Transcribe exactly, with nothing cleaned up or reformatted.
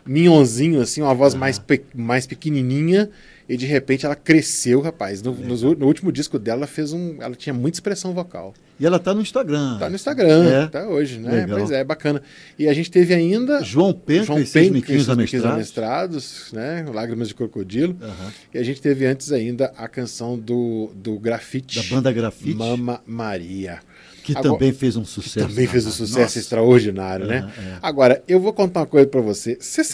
minhonzinho, assim, uma voz Ah. mais, pe- mais pequenininha, e de repente ela cresceu, rapaz. No, nos u- no último disco dela, ela fez um. Ela tinha muita expressão vocal. E ela tá no Instagram. Tá no Instagram, É. até hoje, né? Legal. Pois é, bacana. E a gente teve ainda. João Penca João e seus Penca miquinhos seus miquinhos amestrados. amestrados, né? Lágrimas de Crocodilo. Aham. E a gente teve antes ainda a canção do, do Grafite. Da banda Grafite. Mama Maria. Que Agora- também fez um Que sucesso. também fez um danado. sucesso Nossa. extraordinário, né? É, é. Agora, eu vou contar uma coisa pra você. Você